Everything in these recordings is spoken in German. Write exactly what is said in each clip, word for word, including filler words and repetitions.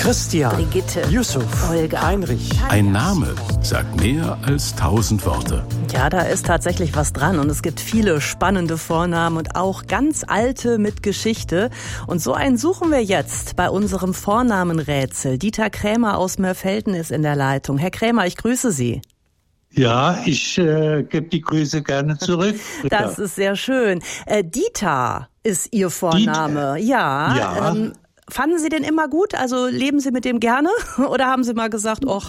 Christian, Brigitte, Yusuf, Olga, Heinrich. Ein Name sagt mehr als tausend Worte. Ja, da ist tatsächlich was dran und es gibt viele spannende Vornamen und auch ganz alte mit Geschichte. Und so einen suchen wir jetzt bei unserem Vornamenrätsel. Dieter Krämer aus Mörfelden ist in der Leitung. Herr Krämer, ich grüße Sie. Ja, ich äh, gebe die Grüße gerne zurück. Das ist sehr schön. Äh, Dieter ist Ihr Vorname. Dieter. Ja. Ja. Ähm, fanden Sie den immer gut? Also leben Sie mit dem gerne? Oder haben Sie mal gesagt, och...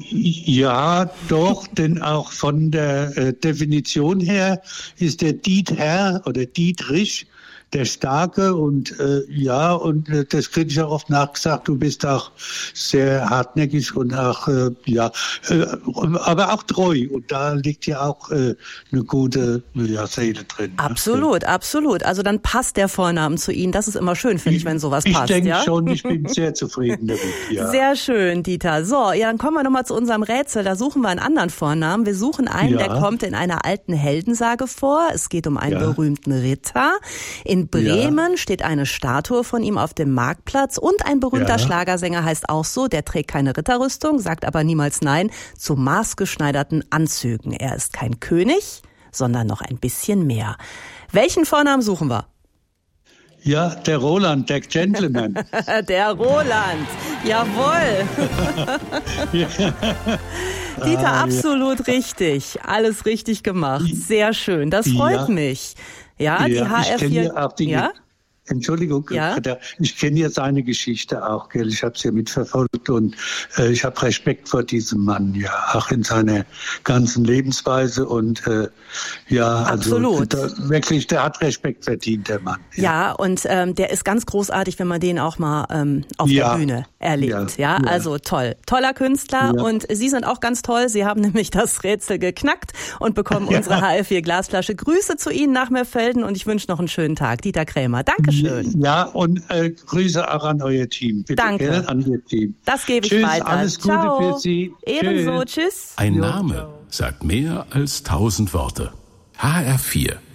Ja, doch, denn auch von der äh, Definition her ist der Dieter oder Dietrich der Starke und äh, ja, und äh, das kriege ich auch oft nachgesagt, du bist auch sehr hartnäckig und auch, äh, ja, äh, aber auch treu und da liegt ja auch äh, eine gute ja, Seele drin. Absolut, ja. absolut. Also dann passt der Vornamen zu Ihnen. Das ist immer schön, finde ich, wenn sowas ich passt. Ich denke ja? schon, ich bin sehr zufrieden damit. Ja. Sehr schön, Dieter. So, ja, dann kommen wir nochmal zu unserem Rätsel. Da suchen wir einen anderen Vornamen. Wir suchen einen, ja. der kommt in einer alten Heldensage vor. Es geht um einen ja. berühmten Ritter. In Bremen ja. steht eine Statue von ihm auf dem Marktplatz und ein berühmter ja. Schlagersänger heißt auch so, der trägt keine Ritterrüstung, sagt aber niemals Nein zu maßgeschneiderten Anzügen. Er ist kein König, sondern noch ein bisschen mehr. Welchen Vornamen suchen wir? Ja, der Roland, der Gentleman. Der Roland, jawohl. ja. Dieter, ah, absolut ja. richtig. Alles richtig gemacht. Sehr schön, das freut ja. mich. Ja, ja, die H R vier. Ja auch die, ja? Entschuldigung, ja? ich kenne ja seine Geschichte auch, gell? Ich habe es ja mitverfolgt und äh, ich habe Respekt vor diesem Mann, ja, auch in seiner ganzen Lebensweise und äh, ja, Absolut. also da, wirklich, der hat Respekt verdient, der Mann. Ja, ja und ähm, der ist ganz großartig, wenn man den auch mal ähm, auf ja. der Bühne erlebt. Ja, ja? ja. Also toll, toller Künstler ja. und Sie sind auch ganz toll. Sie haben nämlich das Rätsel geknackt und bekommen ja. unsere H R vier Glasflasche. Grüße zu Ihnen nach Mörfelden und ich wünsche noch einen schönen Tag. Dieter Krämer, Dankeschön. Schön. Ja, und äh, Grüße auch an euer Team. Bitte, Danke. Gell, an Ihr Team. Das gebe ich Tschüss, weiter. Alles Gute Ciao. für Sie. Ebenso, tschüss. Ein Name sagt mehr als tausend Worte. H R vier